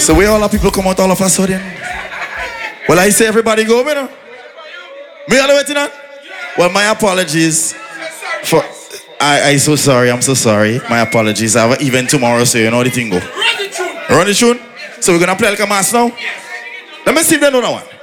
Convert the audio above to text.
So where all the people come out all of a sudden? Well, I say everybody go, me no? Me all the way to that? Well, my apologies. I'm so sorry, I'm so sorry. My apologies. I have an event tomorrow, so you know the thing go. Run the tune. So we're gonna play like a mass now? Let me see if they know that one.